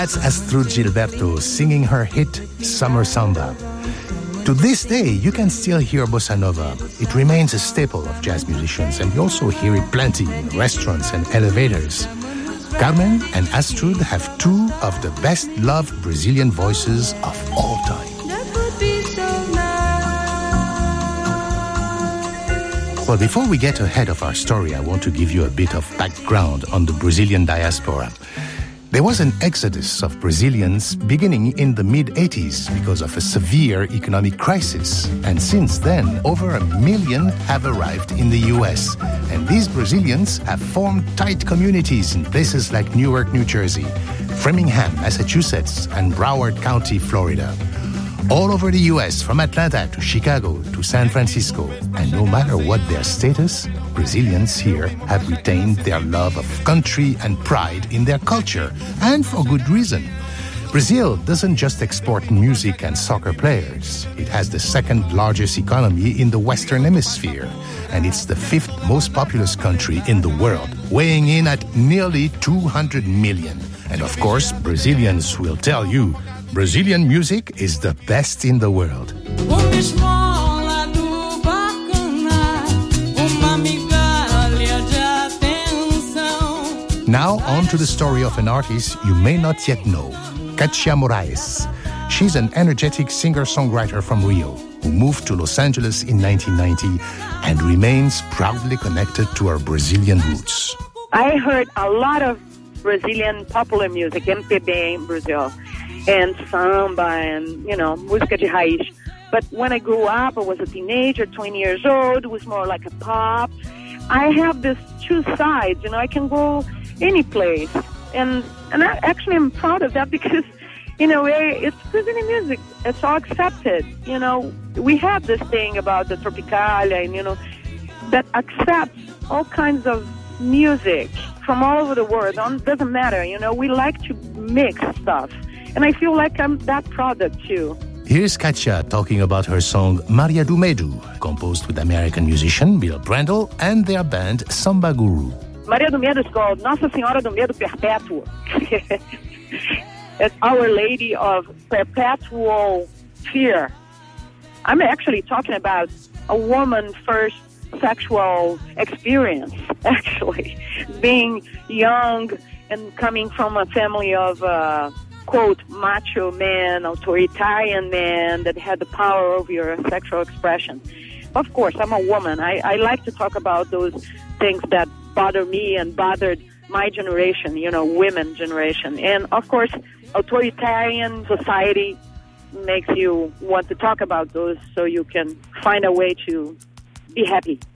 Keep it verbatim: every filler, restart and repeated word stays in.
That's Astrud Gilberto singing her hit Summer Samba. To this day, you can still hear bossa nova. It remains a staple of jazz musicians, and you also hear it plenty in restaurants and elevators. Carmen and Astrud have two of the best-loved Brazilian voices of all time. Well, before we get ahead of our story, I want to give you a bit of background on the Brazilian diaspora. There was an exodus of Brazilians beginning in the mid-eighties because of a severe economic crisis. And since then, over a million have arrived in the U S. And these Brazilians have formed tight communities in places like Newark, New Jersey, Framingham, Massachusetts, and Broward County, Florida. All over the U S, from Atlanta to Chicago to San Francisco. And no matter what their status, Brazilians here have retained their love of country and pride in their culture, and for good reason. Brazil doesn't just export music and soccer players. It has the second largest economy in the Western Hemisphere, and it's the fifth most populous country in the world, weighing in at nearly two hundred million. And of course, Brazilians will tell you, Brazilian music is the best in the world. Now on to the story of an artist you may not yet know, Katia Moraes. She's an energetic singer-songwriter from Rio who moved to Los Angeles in nineteen ninety and remains proudly connected to her Brazilian roots. I heard a lot of Brazilian popular music, M P B in Brazil, and samba and, you know, música de raiz. But when I grew up, I was a teenager, twenty years old, it was more like a pop. I have this two sides, you know, I can go any place. And and I actually am proud of that because, you know, it's Brazilian music. It's all accepted. You know, we have this thing about the Tropicalia, and, you know, that accepts all kinds of music from all over the world. It doesn't matter, you know, we like to mix stuff. And I feel like I'm that product too. Here's Katia talking about her song Maria do Medo, composed with American musician Bill Brandle and their band Samba Guru. Maria do Medo is called Nossa Senhora do Medo Perpétuo. It's Our Lady of Perpetual Fear. I'm actually talking about a woman's first sexual experience, actually. Being young and coming from a family of, uh, quote, macho man, authoritarian man that had the power over your sexual expression. Of course, I'm a woman. I, I like to talk about those things that bother me and bothered my generation, you know, women generation. And, of course, authoritarian society makes you want to talk about those so you can find a way to be happy.